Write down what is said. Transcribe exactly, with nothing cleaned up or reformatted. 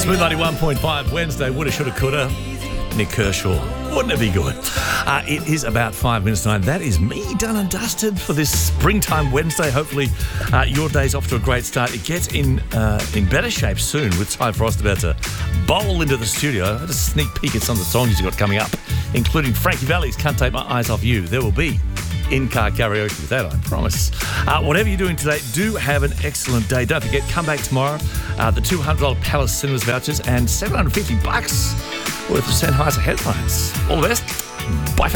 Smooth ninety-one point five Wednesday, woulda, shoulda, coulda. Nick Kershaw. Wouldn't it be good? Uh, it is about five minutes nine. That is me done and dusted for this springtime Wednesday. Hopefully uh, your day's off to a great start. It gets in uh, in better shape soon with Ty Frost about to bowl into the studio. I had a sneak peek at some of the songs you've got coming up, including Frankie Valli's Can't Take My Eyes Off You. There will be in-car karaoke with that, I promise. Uh, whatever you're doing today, do have an excellent day. Don't forget, come back tomorrow. Uh, the two hundred dollars Palace Cinemas vouchers and seven hundred fifty bucks worth of Sennheiser headphones. All the best. Bye.